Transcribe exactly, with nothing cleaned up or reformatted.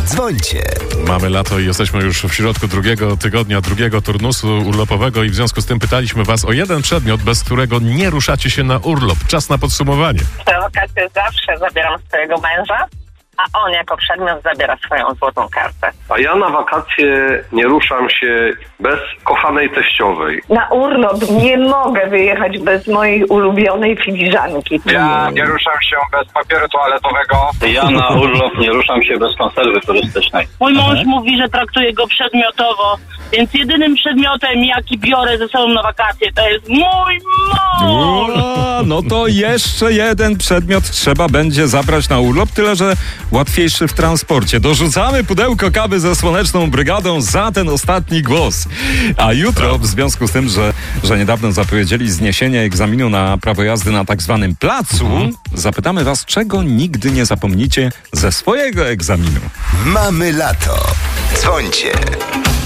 Dzwońcie. Mamy lato i jesteśmy już w środku drugiego tygodnia, drugiego turnusu urlopowego i w związku z tym pytaliśmy was o jeden przedmiot, bez którego nie ruszacie się na urlop. Czas na podsumowanie. Na wakacje zawsze zabieram swojego męża, a on jako przedmiot zabiera swoją złotą kartę. A ja na wakacje nie ruszam się bez kochanej teściowej. Na urlop nie mogę wyjechać bez mojej ulubionej filiżanki. Ja nie ruszam się bez papieru toaletowego. Ja na urlop nie ruszam się bez konserwy turystycznej. Mój mąż mówi, że traktuje go przedmiotowo, więc jedynym przedmiotem, jaki biorę ze sobą na wakacje, to jest mój mąż! Ua, no to jeszcze jeden przedmiot trzeba będzie zabrać na urlop, tyle że łatwiejszy w transporcie. Dorzucamy pudełko kawy ze Słoneczną Brygadą za ten ostatni głos. A jutro, w związku z tym, że, że niedawno zapowiedzieli zniesienie egzaminu na prawo jazdy na tak zwanym placu, mhm. zapytamy was, czego nigdy nie zapomnicie ze swojego egzaminu. Mamy lato. Dzwońcie.